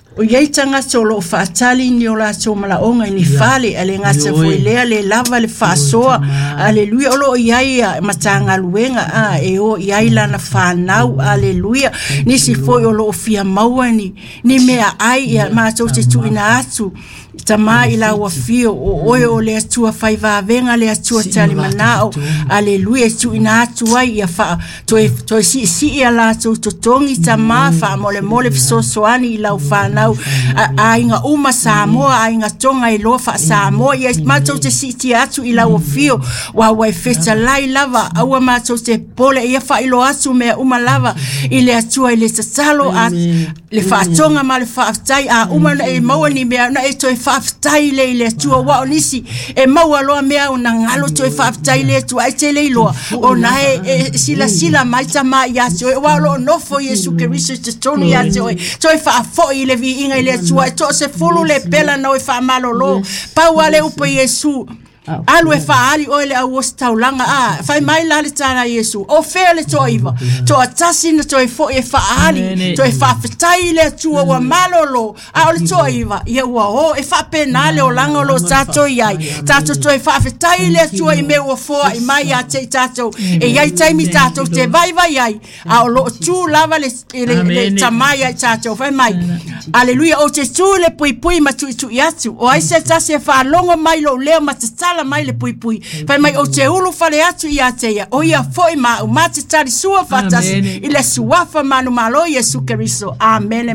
O yei tanga solo fatali ni ola so mala onga ni fale ale ngasa foi le lava le fasoa aleluia olo yai matanga luenga o yai la na fanau aleluia ni si foi olo fia mauani ni mea ai ma so se tu ina atu tama ila wa fio o le atua faiva venga le atua tali manao aleluia tu ina atu ai ya fa to si ala so tongi tama fa mole sosoani ila ufanau ainga uma Samoa ainga tonga ilofa Samoa yes mato te siti atu ila wa fio wa festa lai lava awa mato te pole ia fa ilo atu me uma lava ile atua ile salo le fa tonga ma le fa tai uma e mawani me na e to fa tai le atua wa onisi e mawa lo me una ngalo to fa tai le tu ai tele lo ona e sila mai tama ya so wa lo no fo Yesu Kristo te tonu ya to fa fo ile vi inga ile tua to se fulu le pela no fa malolo pa wale upo Yesu alu fa ali o le awostau-langa fai mai la le tana Yesu o fele toiva to atasi na to fo e fa ali to fa fatai le tua wa malolo a le toiva ye wa o e fa penale o langa lo tato yai tato to fa fatai le tua i me o fo i mai ya te tato e yai taimi tato te vai yai a lo tu lava le tamaya tato fai mai aleluia o te tu le pui ma tu yatu o ai se tase fa longo mai lo le matatala mai le pui fai mai o te ulu fale atu ia teia o ia foi ma umate tari sua fatas ile suafa manu malo Yesu Kristo amen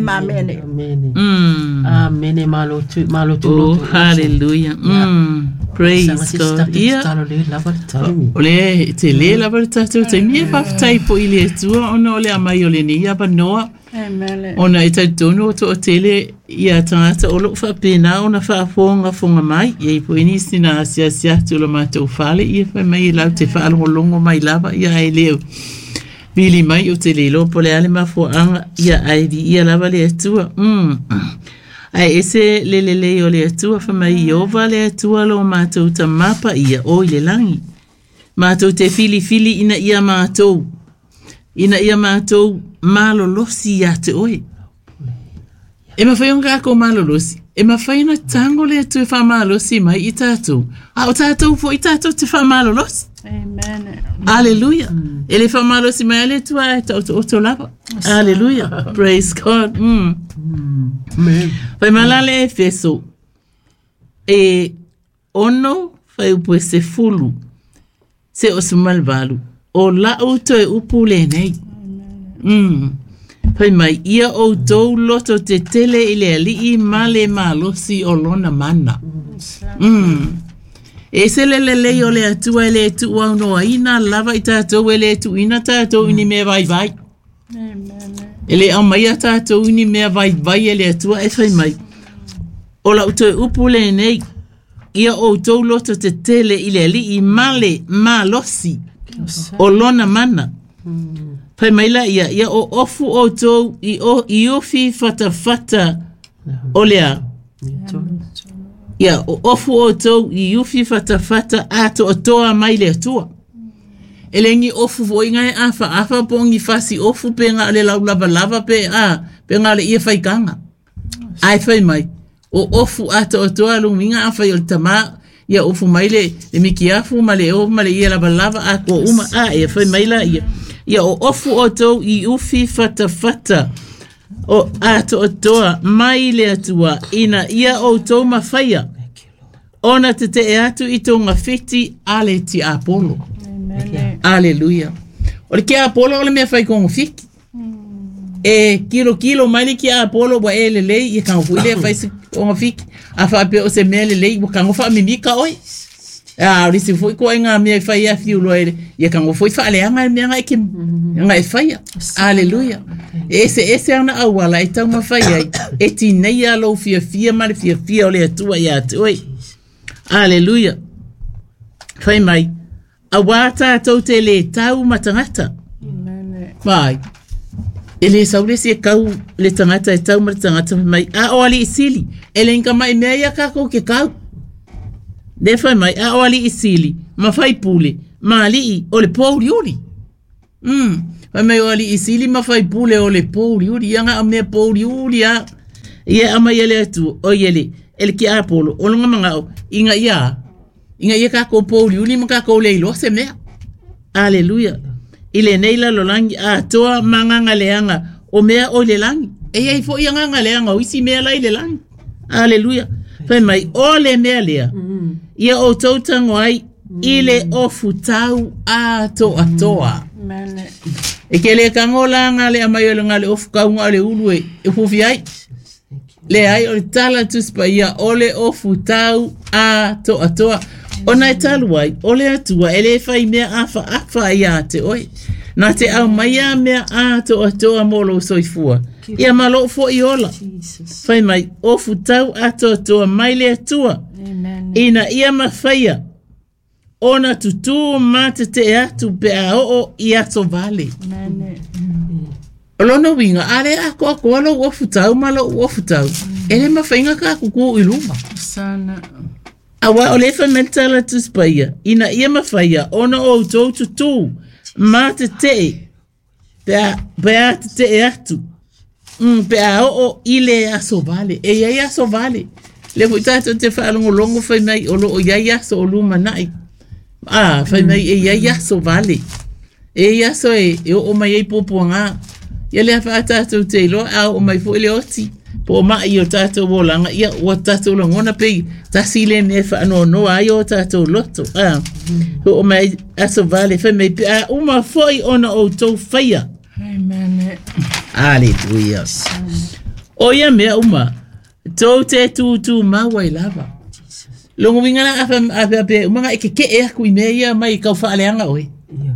amen malo tu hallelujah praise God ole te le la vertato te mi fa tai po ile tu ono le amai ole ni ya banoa amen ona ita tono to tele ia tangata o lo fa pena ona fa fonga mai e po inisina sia tu lo mato fale ia fa mai la te fa lo longo mai lava ia ele Bili mai o te lelo po le ale mafo anga ia aidi ia lava le atua ai ese le o le atua fa mai ova le atua lo mato ta mapa ia o ile langi mato te fili ina ia mato malo losi ya te oi e ma fai un kako malo losi e ma fai na tango le tu fa malo losi mai itato o tato fo itato te fa malo losi amen hallelujah ele fa malo losi mai le tu ai to lava hallelujah praise God amen fai malale efeso e ono fai upo se fulu se osumalvalu o la uto e upule nei fai mai ia o tou loto te tele ile ali male malosi o lona mana e se le o le atua ele tu au no ina lava itato ele tu ina tato ini me vai ele au mai tato ini me vai ele atua e fai mai o la uto e upule nei ia o tou loto te tele ile ali male malosi o lona mana pai mai la ia o ofu o tou i ofi fata o lea ia o ofu o tou i ofi fata ato o toa mai le atua elengi ofu vo inga afa pongi fasi ofu penga le lava penga le ia faikanga ai fai mai o ofu ato o toa luminga afa yol tama ia ofu mai le mikiafu male o male ia lava a ko uma ia fai mai la ia o ofu o tou i ufi fata o ato o toa mai le atua ina ia o tou mawhaia ona te e atu i tonga fiti ale ti Apollo aleluia o le ki Apollo o le mea whai kongo fiki e kilo mai le ki Apollo wa e le lei i kango fuile e whai kongo fiki a whape o se mea le lei wa kango wha mimika oi risi foi ko nga me fai a fiu loire ia kango foi fale anga me nga ke nga fai haleluya ese ana awala ita ma fai e ti nei ya lo fia ma fia ole tua ya oi haleluya fai mai awata totele tau matangata vai ele saule se kau le tangata tau matangata mai oli isili ele inga mai me ya ka ko ke kau de fai mai a oli isili ma fai pule ma li o le pouliuli fai mai oli isili ma fai pule o le pouliuli anga me pouliuli Ia ama yele atu o yele ele ki apolo o longa manga inga ia ka ko poli uli maka ko leilo se mea. Hallelujah. Ile neila lolangi a toa manganga leanga o mea o le langi. E ia ifo ia nganga leanga o isi mea lai le langi. Hallelujah. Pai mai o le mea lea. Ia o tautango ai ile o futau a toa. E ke le kangola nga le amayo nga le ofukau nga le ulue e fufi ai. Le ai o le tala tuspa ia ole o futau a toa. Ona e talu ai, ole atua ele fai mea afa ia te oi. Na te au maia mea a toa molo soifua. Ia malo fo i ola. Fai mai o futau a toa mai le atua. Ina ia mawhaia. Ona tutu mate te atu pe a o ia so vale. Olona winga ale ako alo o futau malo o futau. Ele mawhainga ka kuku iluma. Sana. Awa o le fa mentala tuspaia. Ina ia mawhaia. Ona o tutu mate te pe a te atu. Pe a o ile a so vale. E ia so vale. Le fuitato te whaalongo longo fai mai o lo o ia so o luma nai. Fai mai e ia so vale. E ia so e o mai e popo ngā. Ia lea whaatato te ilo au o mai fo ele oti. Po mai o tato wolanga ia o tato langona pei. Tasile ne whaano no ai o tato loto. O mai aso vale fai mai pe a uma foi ona o tau whaia. Amen. Hallelujah. O ia mea uma. Tau te tu mawai lava. Longo wingana ape umanga eke e aku i mea ia mai kau whaaleanga oi.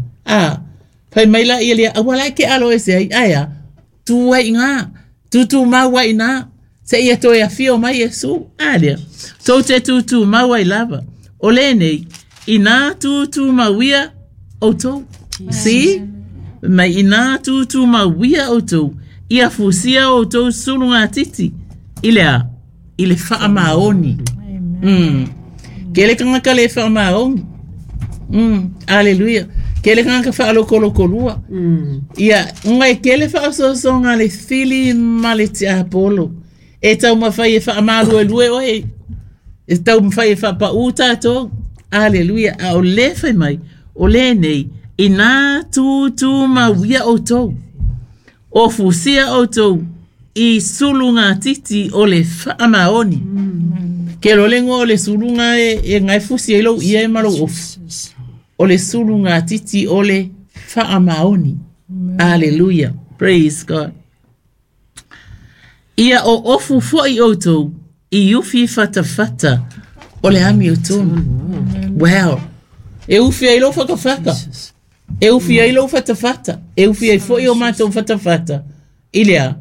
Pai mai la ia lia awala ke alo ese ai aya. Tu wai ngā. Tu mawai nā. Se ia toi a fio mai Yesu. Alia. Tau te tu mawai lava. O le nei. I nā tu mawia o tau. Si? Mai i nā tu mawia o tau. Ia fusia o tau sulunga titi. Ile wha maoni. Kele kanga ka le wha maoni. Hallelujah. Kele kanga ka wha aloko lua. Ia, ngai kele wha so ngā le fili male te apolo. E tau mawhai e wha malu e lue oe. E tau mawhai e wha pa uta tō. Hallelujah. A o le whai mai. O le nei. I nā tu mawia o tō. O fusia o tō. I sulunga titi o le whaamaoni. Ke lo lengo o le sulunga e ngai fusi e lo ia e malo ofu. O le sulunga titi o le whaamaoni. Hallelujah. Praise God. Ia o ofu foi o tō i ufi fata o le ami o tōnu. Wow. E ufi e lo whakawhaka. E ufi e lo fata. E ufi e foi o mātou fata. Ilea.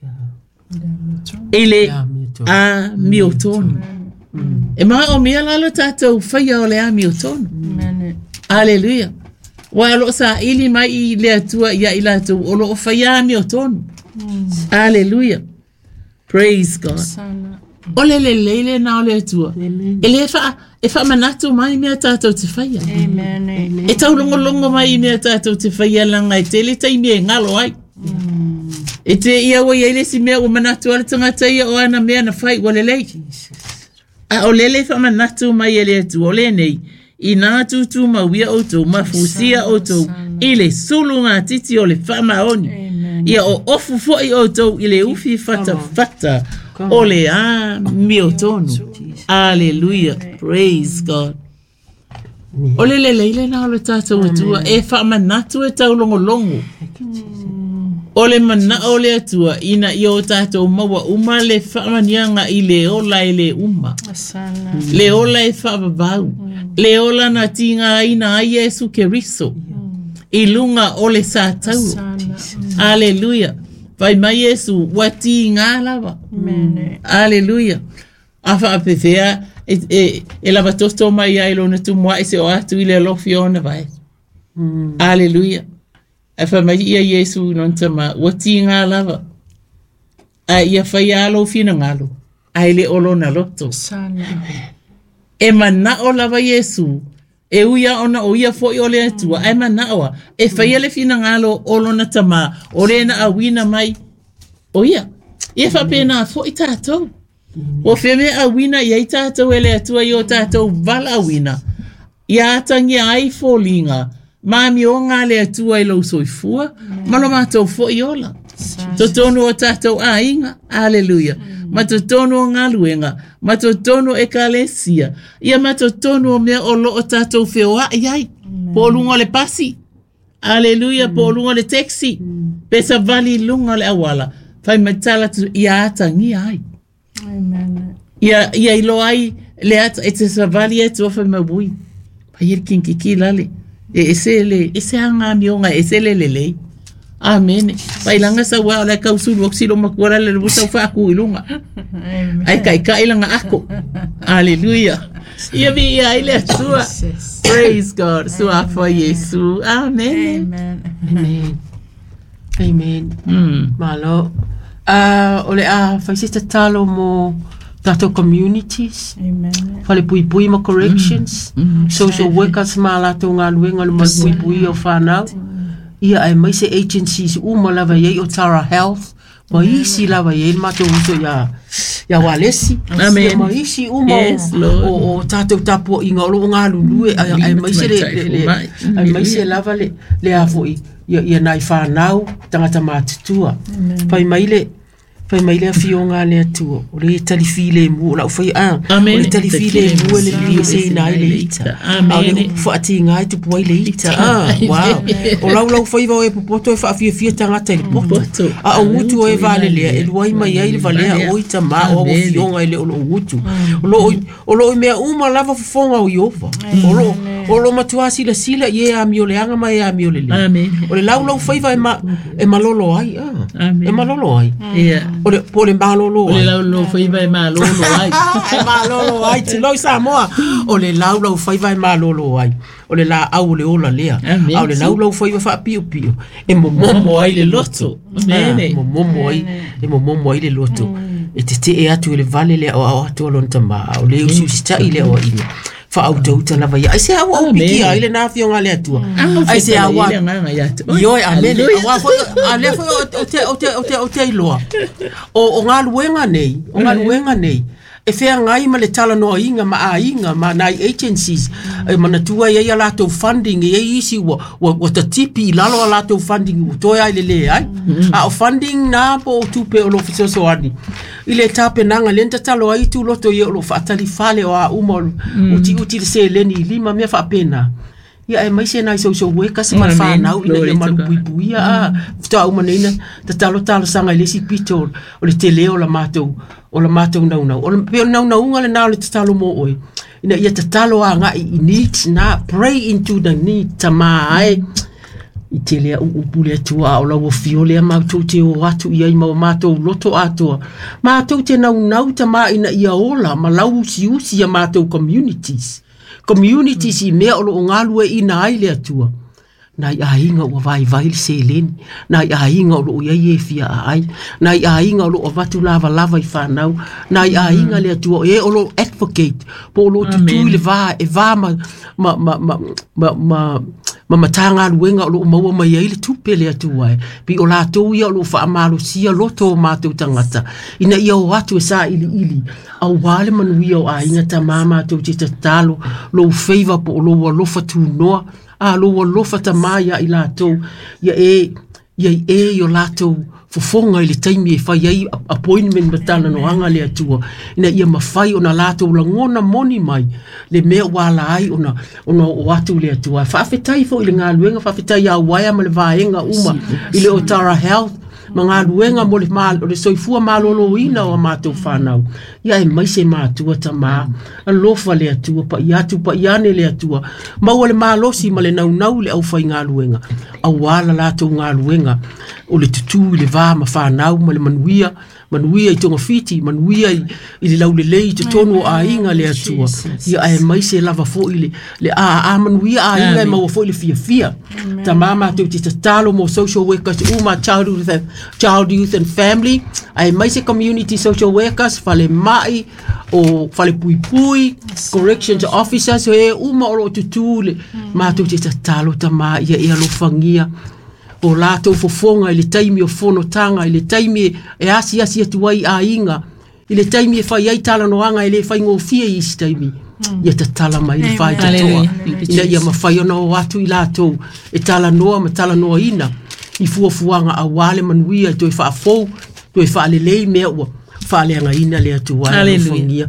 Ele a miotonu. E maa o mea lalo tātou whaia o le a miotonu. Hallelujah. Wa alo sa ili mai I le atua ia I lātou o lo o whaia a miotonu. Hallelujah. Praise God. O le leile na o le atua. E le wha manatu mai mea tātou te whaia. E tau longo mai mea tātou te whaia langa e te le taimi e ngalo ai. E te ia wa ia si mea o manatu ala tangata ia o ana mea na whai wa lelei. A o lele wha manatu mai ele atu o le nei. I nā tutu mawia o tō, mafusia o tō, I le sulunga titi o le whamaoni. Ia o ofu foi o tō, I le ufi fata o le a miotonu. Hallelujah. Praise God. O le leile na o le tātou atua, e whamanatu e tau longo. O le mana o le atua, ina I o tātou maua uma le whamanianga I le ola I le uma. Le ola e whababau. Le ola na tinga ina a Yesu Keriso. I lunga o le sātau. Hallelujah. Vai mai Yesu, wati ngā lava. Hallelujah. Awha apewhea, e lava tosto mai ailo na tumwa e se o atu I le lofi ona vai. Hallelujah. E wha mai ia Yesu non tama, wati ngā lava. A ia whai alo fina ngalo. A ele olo na loto. E mana o lava Yesu. E uia ona o ia foi o le atua. E mana oa. E whai ale fina ngalo olo na tama. O le na awina mai. O ia. Ia whapena fo I tātou. O wheme a wina ia I tātou ele atua I o tātou vala wina. Ia atangi ai fōlinga. Mami o ngā le atua I lau soifua. Malo mātou fo I ola. Totonu o tātou a inga. Aleluia. Matotonu o ngā luenga. Matotonu e kalesia. Ia matotonu o mea o lo o tātou whioa iai. Pōlunga le pasi. Aleluia. Pōlunga le taxi. Pesa vali lunga le awala. Whai matala tu ia atangi ai. Amen. Ia ilo ai le ata e te savali e tu ofa mawui. Pair kinki lale. E se anga mionga e se le. Amen. Pailanga sa wa la kausulu oksilo makuara le busa fa ku ilunga. Ai kai langa ako. Hallelujah. Ia vi ia ile sua. Praise God. Sua for Yesu. Amen. Amen. Malo. Ole faisista talo mo tato communities. Amen. Fale pui mo corrections. Social workers ma la to nga luenga le pui o whanau. Ia ai mai se agencies uma lava ye o Tara Health. Ma isi lava ye mato uso ya walesi. Amen. Ma isi uma o tato tapo inga lo nga lulue ai mai se ai mai se lava le afoi ia nai whanau tangata mātutua. Pai mai le fionga le atua. O le talifile mu la ufai o le talifile mu le li se nai le ita. Amen. Fo ati ngai tu poi le ita. Wow. O lau fai va e popoto e fa fia tangata le poto. O ngutu e vale le e luai mai ai le vale o ita ma o fionga le o ngutu. O lo mea uma lava fonga o Iova. O lo matuasi la sila ye a mioleanga mai a miole le. Amen. O le lau fai va e malolo ai. E malolo ai. O le malolo ai. O le lau fai vai malolo ai. E malolo ai. Te loi Samoa. O le lau fai vai malolo ai. O le la au le ola lea. O le lau fai vai fa pio. E momo ai le loto. Momo ai. E momo ai le loto. E te e atu le vale le o atu alon tama. O le usi stai le o ina. Fa auto lava ia. Ai se awa o piki ai le na fionga le atua. Ai se awa. Ioi amen. Awa foi ale foi o te iloa. O ngā luenga nei. E whea ngai ma le tala noa inga ma nai agencies. E manatua ia lato funding e isi wa ta tipi lalo a lato funding toi ai le ai. A o funding na po tupe o lo fiso ani. Ile tape nanga lenta talo ai tu loto ye lo fatali fale o a umol uti se leni lima me fa pena. Ia e mai se nai social workers ma fa na le malupuia fta uma nena ta talo sanga le si pito o le teleo la mato o la mato na o le na unga le na le talo mo oi ina ia ta talo anga I need na pray into the need tamai I tele u pule tua o la wo fiole ma to te o atu ia ma mato loto ato ma to te na tama ina ia ola ma lau si ia mato communities I mea o lo ngalue ina ai le atua. Nai ainga o vai se leni. Nai ainga o lo ia fia ai. Nai ainga o lo vatu lava I whanau. Nai ainga le atua e o lo advocate. Po lo tutu le va e va ma matanga luenga o lo maua mai ai le tupe le atua e. Pi o la tau ia o lo wha amalo sia loto o mātou tangata. Ina ia o atu e sa ili. Au wale manuia o ainga ta mama tau te tatalo. Lo feiva po o lo walofa tu noa. Lo walofa ta maya I la tau. Ia e o la tau. Fofonga I le taimi e whai ai appointment matana no hanga le atua. Ina ia mawhai o na lato la ngona moni mai. Le mea wala ai o o atu le atua. Whawhetai fo I le ngā luenga, whawhetai a waia ma le vaenga uma. I le o Tara Health. Ma ngā luenga mo le soifua malolo ina o mātou whanau. Ia e mai se mātua ta mā. A lofa le atua, pa iane le atua. Maua le mālosi ma le nau le au whai ngā luenga. A wala lātou ngā luenga. O le tutu I le vā ma whanau ma le manuia I tonga fiti, manuia I le lau le lei te tonu a inga le atua. Ia e mai se lava fo I le a manuia a inga e maua fo I le fia. Ta mama tau te tatalo mo social workers uma child youth and family. Ai mai se community social workers fale mai o fale pui corrections officers e uma o lo tutule. Ma tau te tatalo ta ma ia e alo fangia. o lātou fofonga i le taimi o whonotanga, i le taimi e asi atu ai a inga, i le taimi e whai ai tala noanga i le whai ngofia i isi taimi. Ia ta tala mai le whai tatoa. Ina ia mawhai ona o atu i lātou e tala noa ma tala noa ina. I fuafuanga a wale manuia toi whaafou, toi whaalelei mea ua whaaleanga ina le atu wai whangia.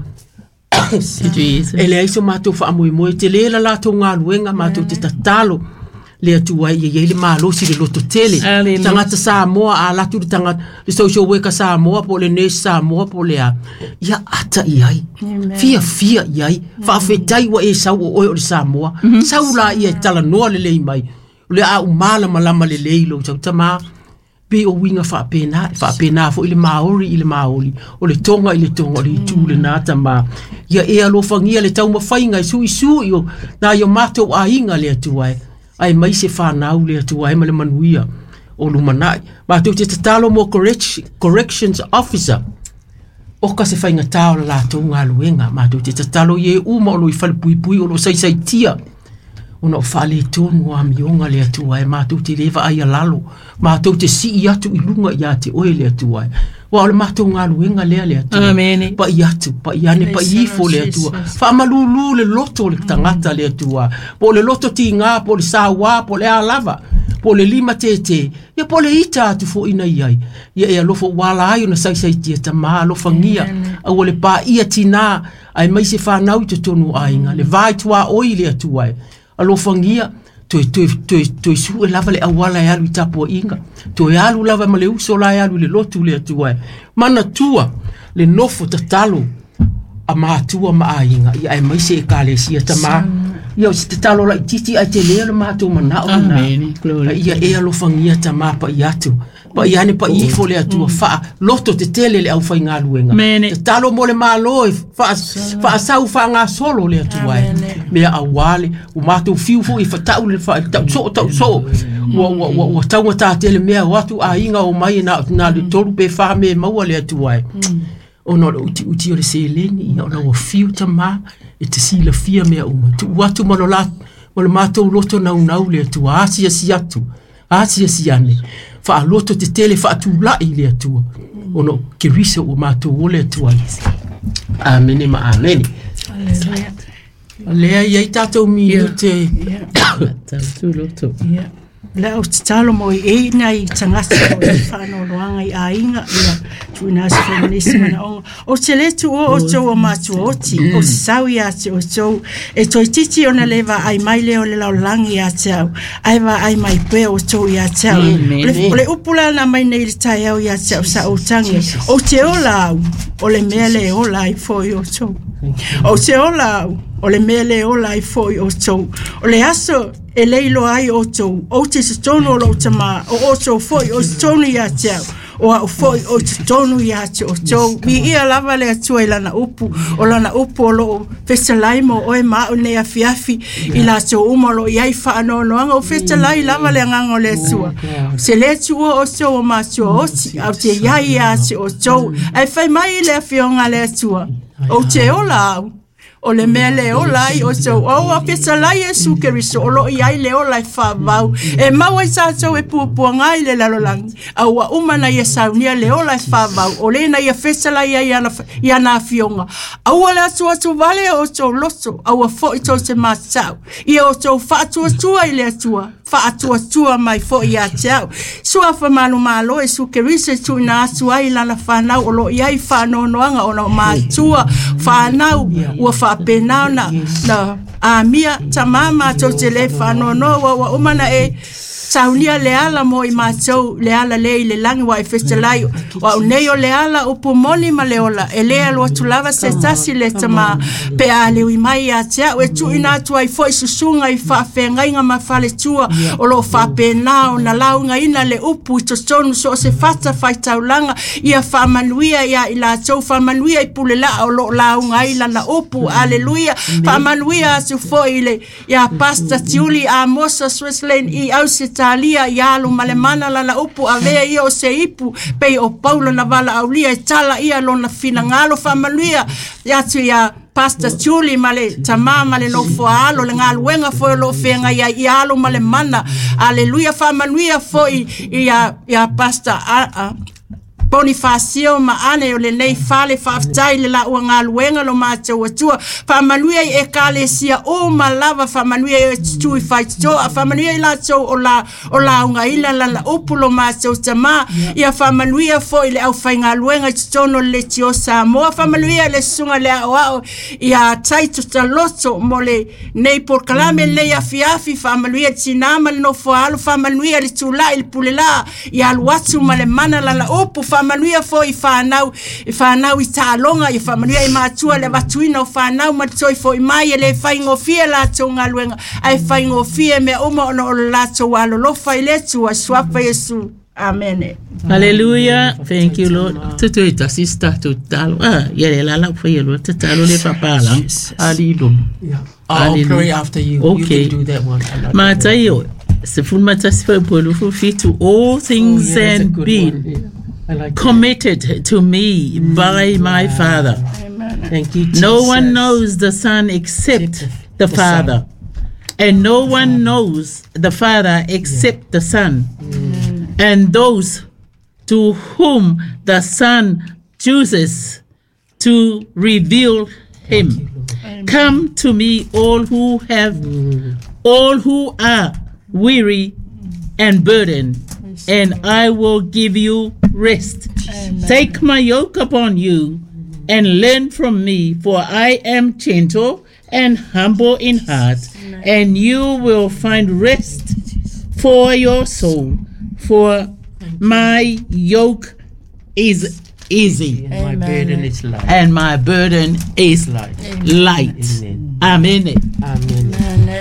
E le aiso mātou whaamoe te leela lātou ngā luenga mātou te tatalo le atu wai ia le mālosi le loto tele. Tangata Samoa a latu le tangata le social worker Samoa po le nurse Samoa po le a. Ia ata iai. Fia iai. Whaafetai wa e sau o oi o le Samoa. Sau la ia tala noa le lei mai. Le a umala malama le leilo tau tama pe o winga whaapena fo ile maori o le tonga o le tu le nā tama ia e alofangia le tau mawhainga i sui o na yo matou a inga le atuai ai mai se whanau le atuai ma le manuia o lumanai matou te tatalo mo corrections officer o ka se whainga tau la lātou ngā luenga matou te tatalo ye uma o lo i whalipui o lo sai tia ona o whale tonu a mionga le atua e mātou te lewa ai alalo, mātou te si atu i lunga i ate oe le atua e. Wa ole mātou ngā luenga lea le atua. Pa i atu, pa i ane, pa i ifo le atua. Wha amalulu le loto le tangata le atua. Po le loto ti ngā, po le sawa, po le alava, po le lima tete. Ia po le ita atu fo ina iai. Ia e alofo wala ai ona sai tia ta maa alofa ngia. A ole pa ia tina, ai mai se whanau te tonu ainga. Le vai tua oi le atua e. Alofangia toi su e lava le awala e alu i tapo inga toi alu lava ma le uso la e alu le lotu le atua mana tua le nofo tatalo a mātua ma a inga i ai maise e kālesia ta mā ia o si tatalo la i titi ai te lea le mātua mana o na ia e alofangia ta mā pa i atu pa i ane pa i ifo le atua faa loto te tele le au fai ngā luenga tatalo mo le mālo e faa sau faa ngā solo le atua mea awale o mātou fiu fo i fatau le faa tau so wa taunga tā tele mea watu a inga o mai na le toru pe faa me maua le atua ona uti o le seleni ia ona o fiu ta mā e te sila fia mea uma tu watu malola mo le mātou loto nau le atua asia si ane fa loto te tele fa tu la ile atua ono ke riso o mātou le atua amene ma amene lea ia i tātou minute tu loto le o te talo mo e nei tangata o te whanoroanga i a inga ia tuina se feminisi mana onga o te letu o tau o mātua oti o te sau i ate o tau e toi titi o na lewa ai mai leo le lau langi i ate au ai wa ai mai pē o tau i ate au le upula na mai nei le tai au i ate au sa o tangi o te ola au o le mea le ola ai foi o tau o te ola au o le mea le ola ai foi o tau o le aso e leilo ai o tau o te se tonu o lo tama o tau foi o se tonu i ate au o a foi o te tonu i ate o tau mi ia lava le atua i lana upu o lo fesalai mo o e maa o ne afiafi i la tau uma lo iai whaano noanga o fesalai lava le ngango le atua se le atua o tau o mātua oti au te iai i ate o tau ai whai mai le afionga le atua o te ola au o le mea le olai o tau o a pesalai e sukeriso o lo i ai le olai whavau e maua i tātou e puapua i le lalolangi au a umana i a saunia le olai whavau o le na i a pesalai i ana fionga au a le atu vale o tau loso au a fo i tau te mātau i o tau whaatua i le atua whaatua mai fo i a tau sua whamalo e sukeriso tu ina atu ai lana whanau o lo i ai whanonoanga o na mātua whanau ua whapenau na mia tamama tau te le whanono wa umana e saunia le ala mo i mātou le ala le i le langi wa e festalai wa uneo le ala upo moni ma le ola e le alo atu lava se tasi le tama pe a le ui mai a tea e tu ina atu ai foi susunga i whawhenga inga ma whale tua o lo whapenao na launga ina le upu i tostonu so se fata whai taulanga i a whamanuia i a i la tau whamanuia i pule la o lo launga ila na upu aleluia whamanuia atu foi le i a pasta tiuli a mosa Swiss Lane i au se talia ialu malemana la upu avea ia o se ipu pe o Paulo na vala aulia e tala ia lo na fina ngalo famaluia ia tu ia Pastor Julie male tama male no foalo le ngaluenga fo lo fenga ya ialo male mana. Aleluia fa manuia fo ya Pastor Bonifacio maane o le nei fale faftai le la ua luenga lo mātou atua. Whamanuia I ekalesia o malava whamanuia I tui whaitoa. Whamanuia I la tau o la unga ila la upulo mātou tama. Ia whamanuia fo I le au whainga luenga I tutono le tio Samoa. Whamanuia le sunga le au ia taito taloto mo le nei por kalame le ia fiafi. Whamanuia tinama le no foalo. Whamanuia le tula il pulela. Ia luatu ma le mana la upu. Whamanuia fo I whanau I tālonga I whamanuia I mātua le watuina o whanau matoi fo I mai le whaingofia la tō ngā luenga ai whaingofia mea oma ono o la tō alolofa I le tua swapa Yesu. Amen. Hallelujah. Thank you, Lord. Tutu ita sista tu talo. Yele la la fai lo te talo le papalang. Hallelujah. I'll pray after you. Okay. You can do that one. Matayo. Se fun matasfa polu fu fit to all things and be committed to me by my Father. Amen. Thank you, Jesus. No one knows the Son except the Father. And no one knows the Father except the Son. And those to whom the Son chooses to reveal him. Come to me, all who are weary and burdened, and I will give you rest. Amen. Take my yoke upon you and learn from me, for I am gentle and humble in heart, and you will find rest for your soul. For my yoke is easy, and my burden is light. And my burden is light. Amen. Amen.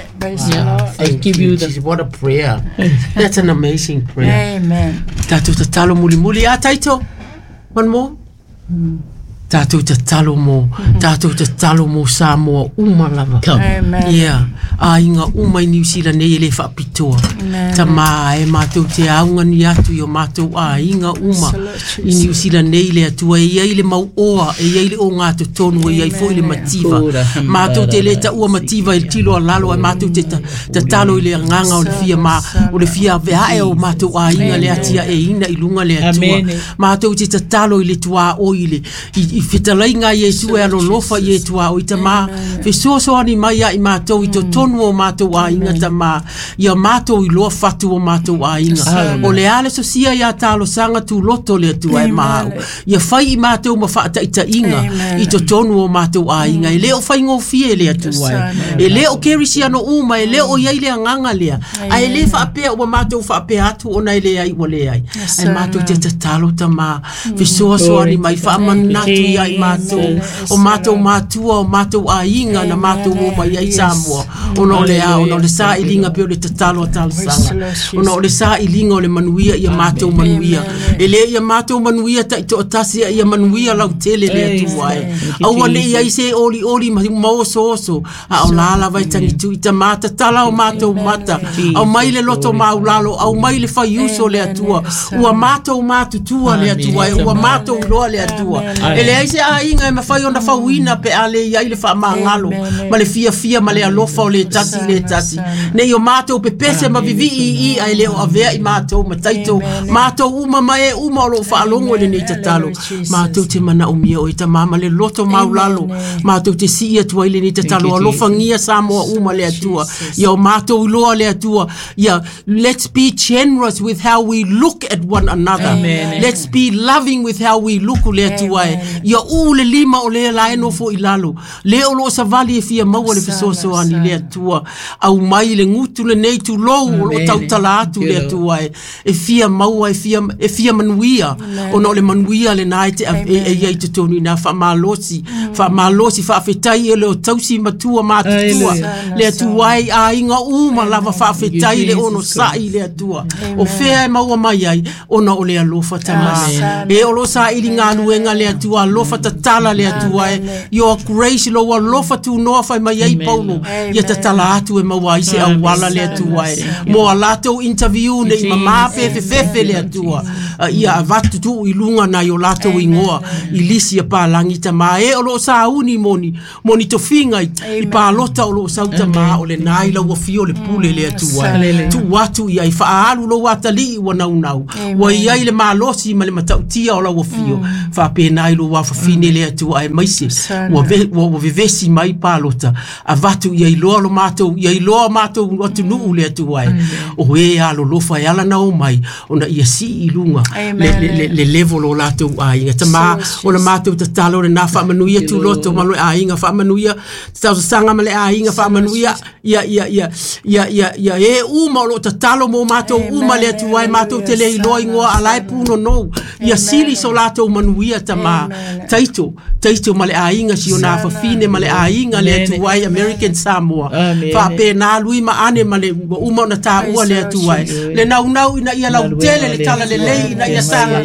I give you the. What a prayer! That's an amazing prayer. Amen. Tatu te talo muli muli a taito. One more. Tatu te talo mo Samoa umalava. Amen. Yeah. A inga umai New Zealand nei le whapitoa. Ta maa e mātou te aunga ni atu I o mātou a inga uma I New Zealand nei le atua e iai le mau oa e iai le o ngā tonu e iai fo I le mativa. Mātou te le ta ua mativa I tilo a lalo e mātou te talo I le nganga o le fia veae o mātou a inga le atia e ina I lunga le atua. Mātou te talo I le tua o I le I whitalai ngā Yesu e alo lofa I e tua o I ta mā. Fe soani mai a I mātou I to tonu o mātou a inga ta mā. Ia mātou I loa fatu o mātou a inga. O le ale so sia ia tālo sanga tu loto le atua e māu. Ia whai I mātou ma whaata ita inga. I to tonu o mātou a inga. E leo whai ngō fie le atua e. E leo kerisi ano uma. E leo o iai le anganga lea. A e le whaapea o mātou whaapea atu o nei le ai o le ai. E mātou te tālo ta mā. Fe soani mai whaamanatu ia I mātou. O mātou mātua o mātou a inga na mātou o mai ai Samoa. Ono le a, ono le sa ilinga pio le tatalo atalo sanga. Ono le sa ilinga o le manuia ia mātou manuia. E le ia mātou manuia ta ito otasi ia manuia lau tele le atuae. Aua le ia ise oli maoso oso. A o lala vai tangitu ita mata tala o mātou mata. Au mai le loto maulalo, au mai le faiuso le atua. Ua mātou mātutua le atuae, ua mātou loa le atua. E le aise a inga e mawhai onda whauina pe ale ia ile wha maangalo. Ma le fia ma le alofa o le tasi. Nei o mātou pe pese ma vivi I ai leo avea I mātou ma taito. Mātou uma mai uma o lo whaalongo le nei tatalo. Mātou te mana o mia o ita mama le loto maulalo. Mātou te si ia tua ile nei tatalo. Alofa ngia Samoa uma le atua. Ia o mātou iloa le atua. Ia, let's be generous with how we look at one another. Let's be loving with how we look le atua. Ia le lima o le laeno fo ilalo. Le o lo savali e fia maua le fisoso ani le atua. Au mai le ngutu le nei tu lou o lo tautala atu le atua e fia maua e fia manuia. O no le manuia le naite e iei te tonu na wha malosi wha afetai e le o tausi matua mātutua. Le atua e a inga uma lava wha afetai le ono sai le atua. O fea e maua mai ai ona o le alofa tamā. E o lo sa ili ngā luenga le atua alofa tatala le atua e. Your grace lo alofa tu noa whai mai ai paulo. Ia tatala atu e maua ise au wala le atua e. Mo a lato interview ne I mamape fefe le atua. ia vatu tu i lunga na yo lato ingoa i lisi a palangi tama e o lo sauni moni to finga i palota o lo sauta ma o le nai la wafio le pule le atua tu watu ia i faalu lo watali wa nau wa ia i le malosi ma le matautia o la wafio fa pe nai lo wa fine le atua e maisi wa vevesi mai palota a vatu ia i lo mato ia i lo mato watu nu le atua o e alo lo fa ala na o mai ona ia si i lunga le level o lato ai tama o le mato tatalo le na fa manuia tu loto malo ai nga fa manuia tau sanga male ai nga fa manuia ia e uma lo tatalo mo mato uma le tu ai mato tele i lo ingoa alai puno no ia sili so lato manuia tama taito male ai nga si ona fa fine male ai nga le tu ai American Samoa fa pe na lui ma ane male uma na ta ua le tu ai le nau ina ia lau tele le tala le lei ina ia sanga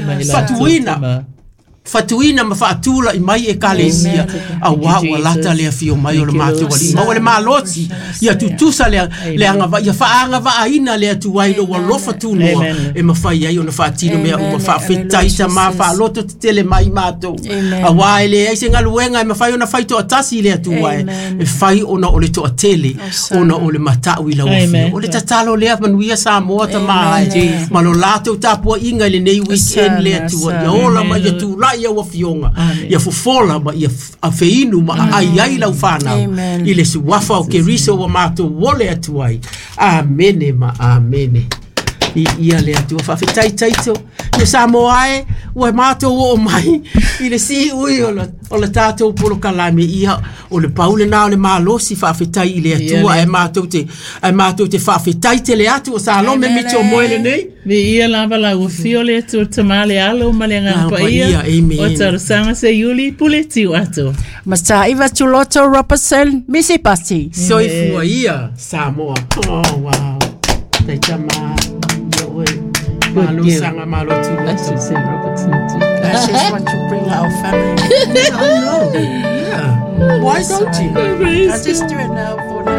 fatuina ma fatula i mai e kalesia a wa lata le fio mai o le mato wali ma le maloti ia tutusa le anga va ia fa anga va aina le tu ai lo lo fatuna e ma fa ia ona fatino me o fa fetaita ma fa loto tele mai mato a wa ele ai senga luenga e ma fa ona faito atasi le tu ai e fai ona o le to tele ona o le mata wi la o le tatalo le manuia sa mota mai ma lo lato tapo inga le nei weekend le tu ia ola ma ia tu ia wa fionga ia fofola ma ia afeinu ma ai lau fana ile su wafa o keriso wa mato wole atuai amene ma amene ia le atu fa fetai taito ia samoae wa mato o mai ile si ui o le tato polo kalame ia o le paule na o le malosi fa fetai ile atu ai mato te fa fetai te le atu o sa lo me mito moele nei me ia lava la o fiole tu tamale alo malenga pa ia o tar sanga se yuli puleti ato masa iva chuloto Robertson misi pasi soi fua ia Samoa oh wow tai tama Malo sanga malo tu. That's to say Robertson too. That's just what you bring our family. I know. Yeah. Why don't you? I just do it now for